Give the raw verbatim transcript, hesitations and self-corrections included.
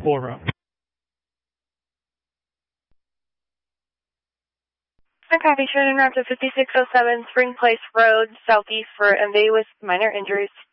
Bora. I copy. Showing route to fifty-six oh seven Spring Place Road, southeast for M V with minor injuries.